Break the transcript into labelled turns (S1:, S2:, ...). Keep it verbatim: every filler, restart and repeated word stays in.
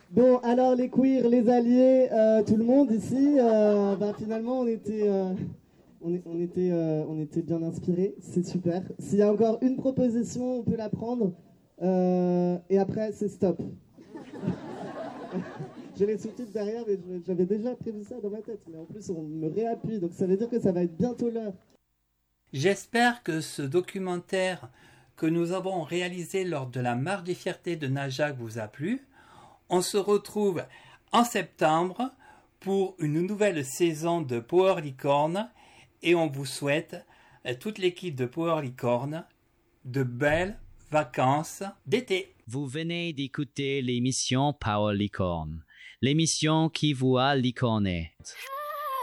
S1: Bon, alors les queers, les alliés, euh, tout le monde ici, euh, bah, finalement on était, euh, on, est- on était, euh, on était bien inspirés, c'est super. S'il y a encore une proposition, on peut la prendre, euh, et après c'est stop. J'ai les sous-titres derrière, mais je- j'avais déjà prévu ça dans ma tête, mais en plus on me réappuie, donc ça veut dire que ça va être bientôt l'heure.
S2: J'espère que ce documentaire que nous avons réalisé lors de la marche des fiertés de Najac vous a plu. On se retrouve en septembre pour une nouvelle saison de Power Licorne et on vous souhaite, toute l'équipe de Power Licorne, de belles vacances d'été.
S3: Vous venez d'écouter l'émission Power Licorne, l'émission qui vous a licorné.